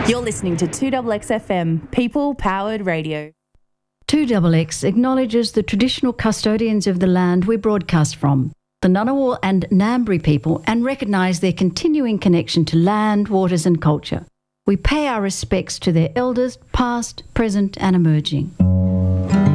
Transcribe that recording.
You're listening to 2XX FM, people-powered radio. 2XX acknowledges the traditional custodians of the land we broadcast from, the Ngunnawal and Ngambri people, and recognise their continuing connection to land, waters and culture. We pay our respects to their elders, past, present and emerging.